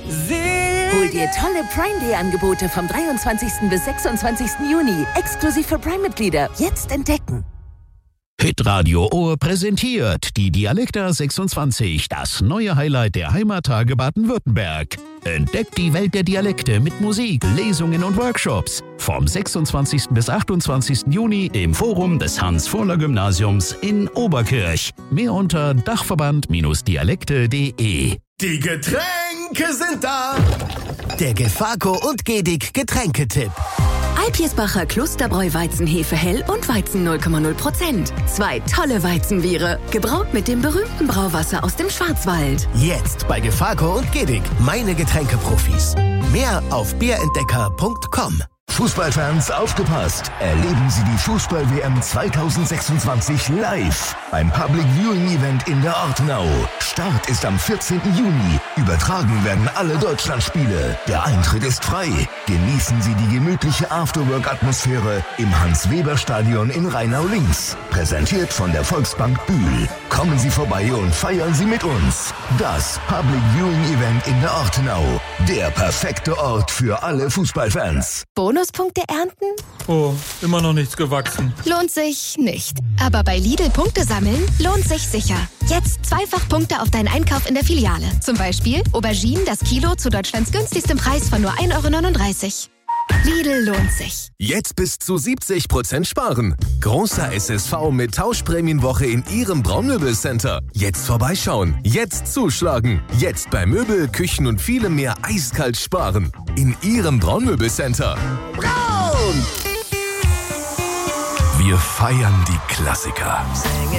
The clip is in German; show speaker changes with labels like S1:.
S1: Hol dir tolle Prime Day Angebote vom 23. bis 26. Juni. Exklusiv für Prime-Mitglieder. Jetzt entdecken.
S2: Hitradio Ohr präsentiert die Dialekta 26, das neue Highlight der Heimattage Baden-Württemberg. Entdeckt die Welt der Dialekte mit Musik, Lesungen und Workshops. Vom 26. bis 28. Juni im Forum des Hans-Vorler-Gymnasiums in Oberkirch. Mehr unter dachverband-dialekte.de.
S3: Die Getränke sind da!
S4: Der Gefaco und Gedig Getränketipp.
S5: Alpirsbacher Klosterbräu Weizenhefe hell und Weizen 0,0%. 2 tolle Weizenbiere, gebraut mit dem berühmten Brauwasser aus dem Schwarzwald.
S4: Jetzt bei Gefaco und Gedig, meine Getränkeprofis. Mehr auf bierentdecker.com.
S6: Fußballfans, aufgepasst! Erleben Sie die Fußball-WM 2026 live beim Public Viewing Event in der Ortenau. Start ist am 14. Juni. Übertragen werden alle Deutschlandspiele. Der Eintritt ist frei. Genießen Sie die gemütliche Afterwork-Atmosphäre im Hans-Weber-Stadion in Rheinau-Linz. Präsentiert von der Volksbank Bühl. Kommen Sie vorbei und feiern Sie mit uns. Das Public Viewing Event in der Ortenau. Der perfekte Ort für alle Fußballfans.
S5: Bonuspunkte ernten?
S7: Oh, immer noch nichts gewachsen.
S5: Lohnt sich nicht. Aber bei Lidl Punkte sammeln lohnt sich sicher. Jetzt zweifach Punkte auf deinen Einkauf in der Filiale. Zum Beispiel Auberginen das Kilo zu Deutschlands günstigstem Preis von nur 1,39 €. Lidl lohnt sich.
S3: Jetzt bis zu 70% sparen. Großer SSV mit Tauschprämienwoche in Ihrem Braunmöbelcenter. Jetzt vorbeischauen. Jetzt zuschlagen. Jetzt bei Möbel, Küchen und vielem mehr eiskalt sparen. In Ihrem Braunmöbelcenter. Braun! Wir feiern die Klassiker.